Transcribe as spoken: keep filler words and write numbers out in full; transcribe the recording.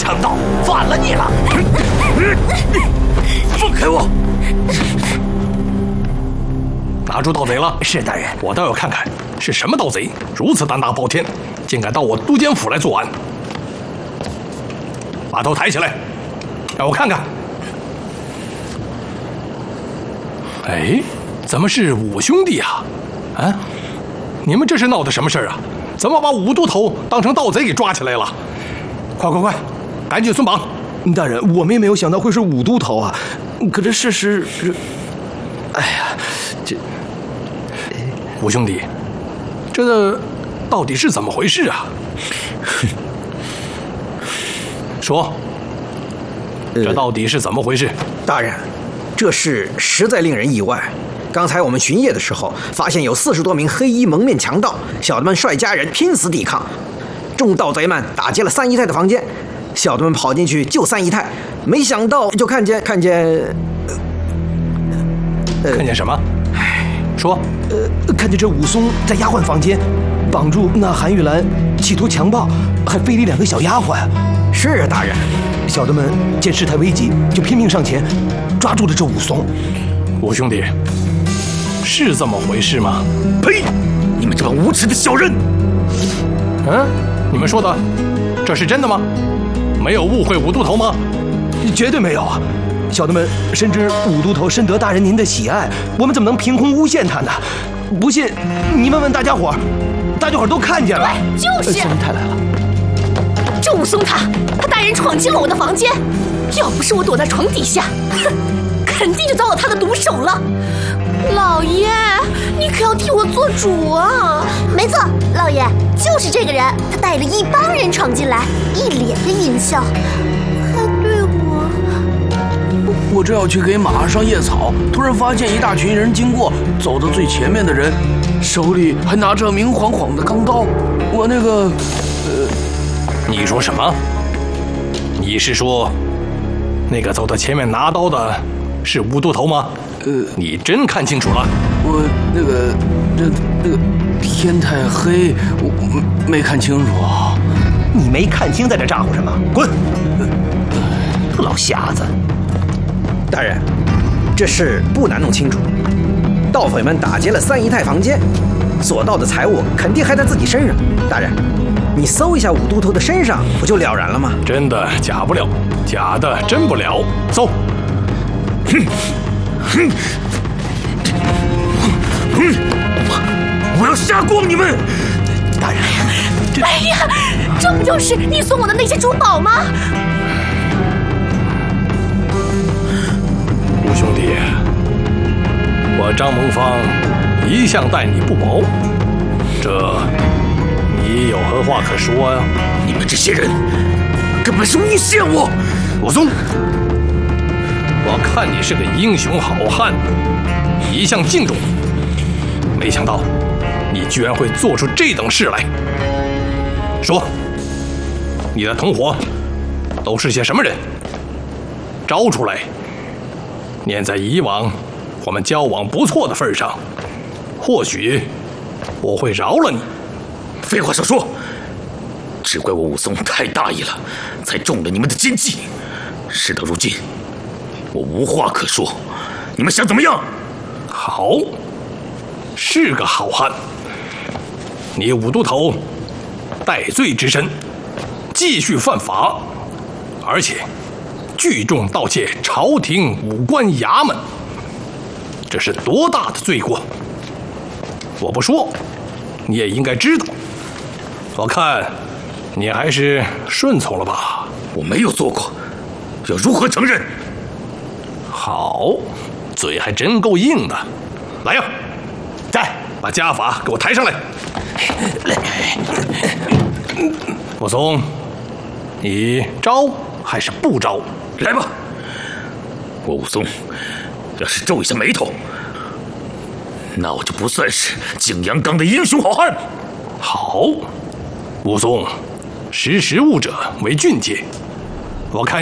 强盗，反了你了！ 放开我！ 拿住盗贼了。 是大人。 我倒要看看是什么盗贼，如此胆大包天，竟敢到我都监府来作案。把头抬起来，让我看看。哎，怎么是五兄弟啊？啊，你们这是闹的什么事儿啊？怎么把五都头当成盗贼给抓起来了？快快快，赶紧松绑！ 大人，我们也没有想到会是五都头啊。可这事实是……哎呀，这五兄弟，这到底是怎么回事啊？说，这到底是怎么回事？ 大人，这事实在令人意外。刚才我们巡夜的时候，发现有四十多名黑衣蒙面强盗，小的们率家人拼死抵抗，众盗贼们打劫了三姨太的房间，小的们跑进去救三姨太，没想到就看见看见， 呃，看见什么？说， 呃，看见这武松在丫鬟房间绑住那韩玉兰，企图强暴，还非礼两个小丫鬟。 是啊，大人。 小的们见事态危急，就拼命上前，抓住了这武松。 五兄弟，是这么回事吗？ 呸！你们这帮无耻的小人！ 嗯，你们说的，这是真的吗？没有误会五都头吗？ 绝对没有啊！小的们深知五都头深得大人您的喜爱，我们怎么能凭空诬陷他呢？不信，你问问大家伙，大家伙都看见了。 对，就是。 三姨太来了。 这武松他，他带人闯进了我的房间，要不是我躲在床底下，哼，肯定就遭到他的毒手了。老爷，你可要替我做主啊！ 没错，老爷就是这个人，他带着一帮人闯进来，一脸的淫笑，还对我…… 我正要去给马上夜草，突然发现一大群人经过，走到最前面的人手里还拿着明晃晃的钢刀。我那个……呃， 你说什么？你是说那个走到前面拿刀的是五都头吗？呃，你真看清楚了？ 我那个这那个天太黑，我没看清楚。 你没看清，在这咋呼什么？滚！老瞎子！ 大人，这事不难弄清楚。盗匪们打劫了三姨太房间，所盗的财物肯定还在自己身上。大人，你搜一下五都头的身上，不就了然了吗？ 真的假不了，假的真不了。搜！ 哼！哼！哼！我要杀光你们！ 大人， 哎呀，这不就是你送我的那些珠宝吗？ 五兄弟，我张蒙方一向待你不薄，这你有何话可说呀？ 你们这些人根本是诬陷我！ 武松，我看你是个英雄好汉，一向敬重，没想到你居然会做出这等事来。说，你的同伙都是些什么人？招出来，念在以往我们交往不错的份上，或许我会饶了你。 废话少说，只怪我武松太大意了，才中了你们的奸计。事到如今，我无话可说，你们想怎么样？ 好，是个好汉。你五都头戴罪之身，继续犯法，而且聚众盗窃朝廷武官衙门，这是多大的罪过！我不说，你也应该知道。我看你还是顺从了吧。 我没有做过，要如何承认？ 好，嘴还真够硬的。来呀，在把家法给我抬上来。武松，你招还是不招？ 来吧，我武松要是皱一下眉头，那我就不算是景阳冈的英雄好汉。 好，武松，识时务者为俊杰，我看